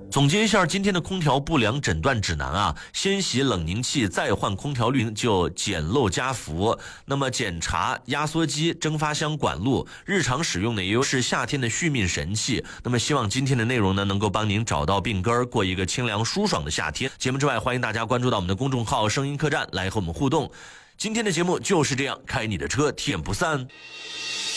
总结一下今天的空调不良诊断指南啊，先洗冷凝器再换空调滤就简陋加福。那么检查压缩机、蒸发箱管路，日常使用呢也是夏天的续命神器。那么希望今天的内容呢能够帮您找到病根，过一个清凉舒爽的夏天。节目之外，欢迎大家关注到我们的公众号声音客栈来和我们互动。今天的节目就是这样，开你的车，天不散。